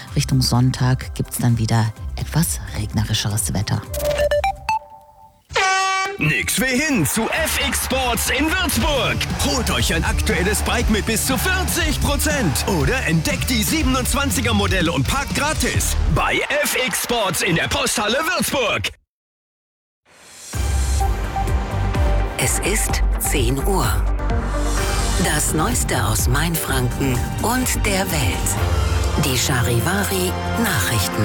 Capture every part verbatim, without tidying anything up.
Richtung Sonntag gibt es dann wieder etwas regnerischeres Wetter. Nix wie hin zu F X Sports in Würzburg. Holt euch ein aktuelles Bike mit bis zu vierzig Prozent oder entdeckt die siebenundzwanziger Modelle und parkt gratis bei F X Sports in der Posthalle Würzburg. Es ist zehn Uhr. Das Neueste aus Mainfranken und der Welt. Die Charivari Nachrichten.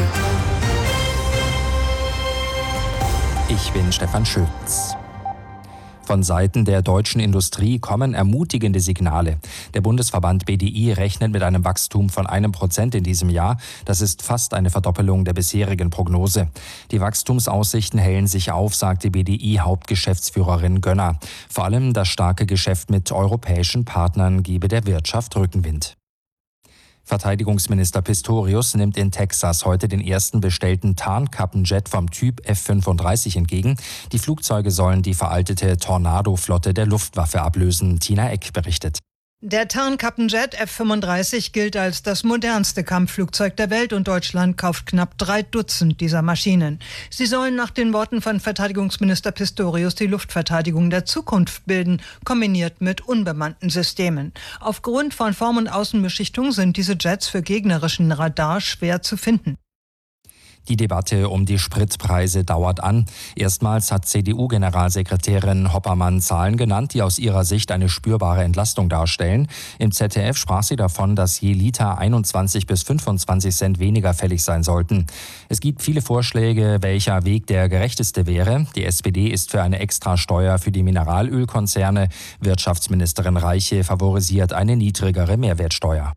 Ich bin Stefan Schütz. Von Seiten der deutschen Industrie kommen ermutigende Signale. Der Bundesverband B D I rechnet mit einem Wachstum von einem Prozent in diesem Jahr. Das ist fast eine Verdoppelung der bisherigen Prognose. Die Wachstumsaussichten hellen sich auf, sagte B D I-Hauptgeschäftsführerin Gönner. Vor allem das starke Geschäft mit europäischen Partnern gebe der Wirtschaft Rückenwind. Verteidigungsminister Pistorius nimmt in Texas heute den ersten bestellten Tarnkappenjet vom Typ F fünfunddreißig entgegen. Die Flugzeuge sollen die veraltete Tornado-Flotte der Luftwaffe ablösen. Tina Eck berichtet. Der Tarnkappenjet F fünfunddreißig gilt als das modernste Kampfflugzeug der Welt und Deutschland kauft knapp drei Dutzend dieser Maschinen. Sie sollen nach den Worten von Verteidigungsminister Pistorius die Luftverteidigung der Zukunft bilden, kombiniert mit unbemannten Systemen. Aufgrund von Form- und Außenbeschichtung sind diese Jets für gegnerischen Radar schwer zu finden. Die Debatte um die Spritpreise dauert an. Erstmals hat C D U-Generalsekretärin Hoppermann Zahlen genannt, die aus ihrer Sicht eine spürbare Entlastung darstellen. Im Z D F sprach sie davon, dass je Liter einundzwanzig bis fünfundzwanzig Cent weniger fällig sein sollten. Es gibt viele Vorschläge, welcher Weg der gerechteste wäre. Die S P D ist für eine Extrasteuer für die Mineralölkonzerne. Wirtschaftsministerin Reiche favorisiert eine niedrigere Mehrwertsteuer.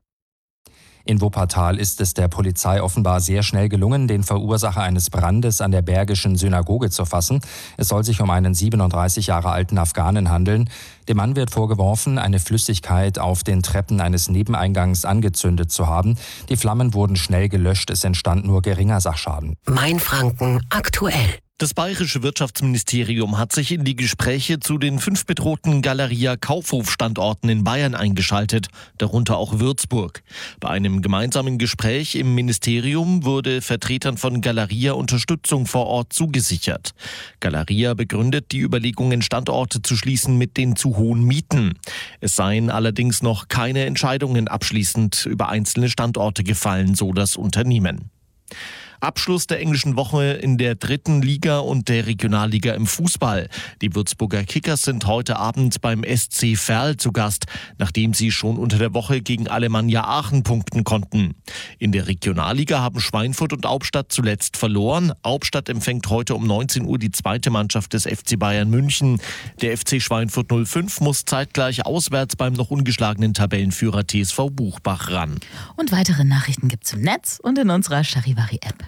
In Wuppertal ist es der Polizei offenbar sehr schnell gelungen, den Verursacher eines Brandes an der Bergischen Synagoge zu fassen. Es soll sich um einen siebenunddreißig Jahre alten Afghanen handeln. Dem Mann wird vorgeworfen, eine Flüssigkeit auf den Treppen eines Nebeneingangs angezündet zu haben. Die Flammen wurden schnell gelöscht, es entstand nur geringer Sachschaden. Mainfranken aktuell. Das bayerische Wirtschaftsministerium hat sich in die Gespräche zu den fünf bedrohten Galeria-Kaufhof-Standorten in Bayern eingeschaltet, darunter auch Würzburg. Bei einem gemeinsamen Gespräch im Ministerium wurde Vertretern von Galeria Unterstützung vor Ort zugesichert. Galeria begründet die Überlegungen, Standorte zu schließen mit den zu hohen Mieten. Es seien allerdings noch keine Entscheidungen abschließend über einzelne Standorte gefallen, so das Unternehmen. Abschluss der englischen Woche in der dritten Liga und der Regionalliga im Fußball. Die Würzburger Kickers sind heute Abend beim S C Verl zu Gast, nachdem sie schon unter der Woche gegen Alemannia Aachen punkten konnten. In der Regionalliga haben Schweinfurt und Albstadt zuletzt verloren. Albstadt empfängt heute um neunzehn Uhr die zweite Mannschaft des F C Bayern München. Der F C Schweinfurt null fünf muss zeitgleich auswärts beim noch ungeschlagenen Tabellenführer T S V Buchbach ran. Und weitere Nachrichten gibt's im Netz und in unserer Charivari-App.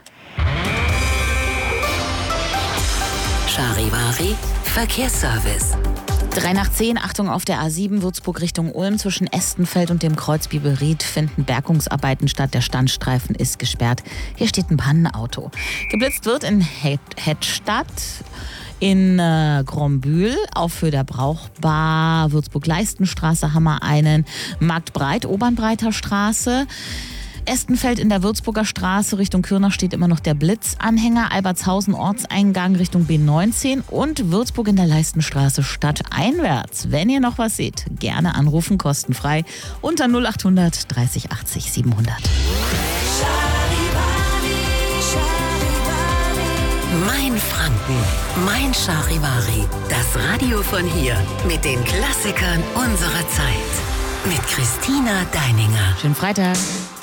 Charivari Verkehrsservice. Drei nach zehn, Achtung auf der A sieben, Würzburg Richtung Ulm. Zwischen Estenfeld und dem Kreuz Biberried finden Bergungsarbeiten statt. Der Standstreifen ist gesperrt. Hier steht ein Pannenauto. Geblitzt wird in Hedstadt, in äh, Grombühl, auf für der Brauchbar, Würzburg-Leistenstraße haben wir einen, Marktbreit, Obernbreiter Straße. Estenfeld in der Würzburger Straße Richtung Kürnach steht immer noch der Blitzanhänger, Albertshausen Ortseingang Richtung B neunzehn und Würzburg in der Leistenstraße stadteinwärts. Wenn ihr noch was seht, gerne anrufen, kostenfrei unter null acht hundert dreißig achtzig siebenhundert. Mainfranken, mein Charivari, das Radio von hier mit den Klassikern unserer Zeit. Mit Christina Deininger. Schönen Freitag.